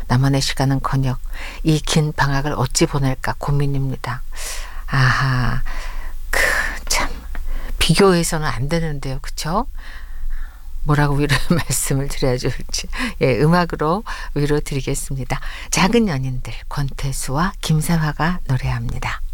나만의 시간은커녕 이 긴 방학을 어찌 보낼까 고민입니다. 아하, 참 비교해서는 안 되는데요, 그쵸? 뭐라고 위로의 말씀을 드려야 좋을지. 예, 음악으로 위로 드리겠습니다. 작은 연인들, 권태수와 김사화가 노래합니다.